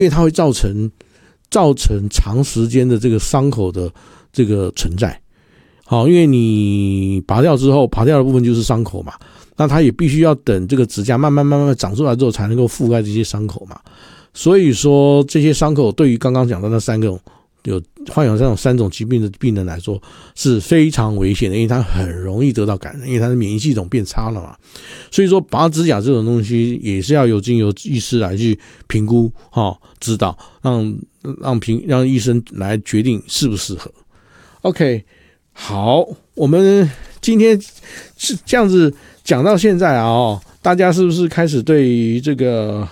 因为它会造成长时间的这个伤口的这个存在。好，因为你拔掉之后，拔掉的部分就是伤口嘛，那它也必须要等这个指甲慢慢长出来之后，才能够覆盖这些伤口嘛。所以说，这些伤口对于刚刚讲的那3种有患有这种3种疾病的病人来说是非常危险的，因为它很容易得到感染，因为它的免疫系统变差了嘛。所以说，拔指甲这种东西也是要经由医师来去评估，指导，让医生来决定适不适合。OK。好，我们今天是这样子讲到现在啊，大家是不是开始对于这个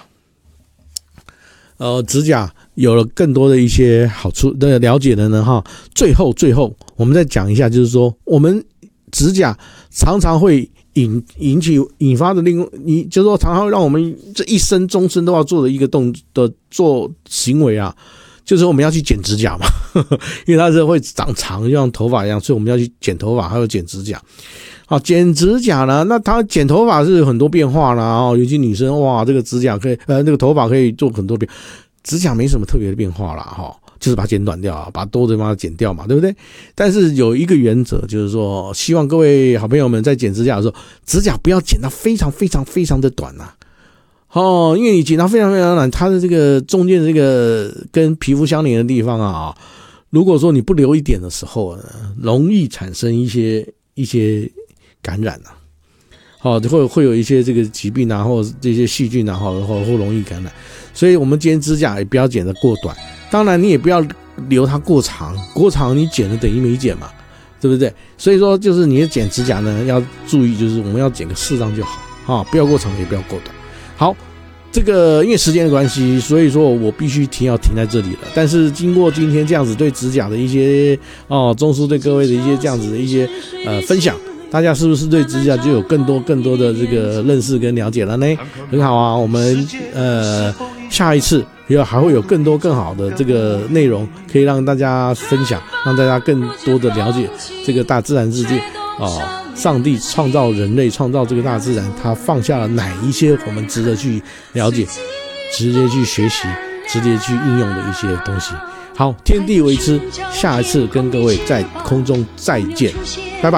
指甲有了更多的一些好处的了解了呢？最后我们再讲一下，就是说我们指甲常常会引发的就是说常常会让我们这一生终身都要做的一个做行为啊。就是我们要去剪指甲嘛，因为它是会长长，就像头发一样，所以我们要去剪头发，还有剪指甲。好，剪指甲呢，那它剪头发是有很多变化啦，尤其女生，哇，这个指甲可以，那个头发可以做很多变，指甲没什么特别的变化啦，就是把它剪短掉，把多的把它剪掉嘛，对不对？但是有一个原则，就是说，希望各位好朋友们在剪指甲的时候，指甲不要剪到非常的短啊。因为你剪到非常短，它的这个中间的这个跟皮肤相连的地方啊，如果说你不留一点的时候呢，容易产生一些感染啊，会有一些这个疾病啊，或者这些细菌啊，或容易感染。所以我们剪指甲也不要剪得过短，当然你也不要留它过长你剪了等于没剪嘛，对不对？所以说就是你的剪指甲呢要注意，就是我们要剪个适当就好不要过长也不要过短。好，这个因为时间的关系，所以说我必须要停在这里了。但是经过今天这样子对指甲的一些钟叔对各位的一些这样子的一些分享，大家是不是对指甲就有更多的这个认识跟了解了呢？很好啊，我们下一次还会有更多更好的这个内容可以让大家分享，让大家更多的了解这个大自然世界上帝创造人类，创造这个大自然，他放下了哪一些我们值得去了解、直接去学习、直接去应用的一些东西。好，天地为之，下一次跟各位在空中再见，拜拜。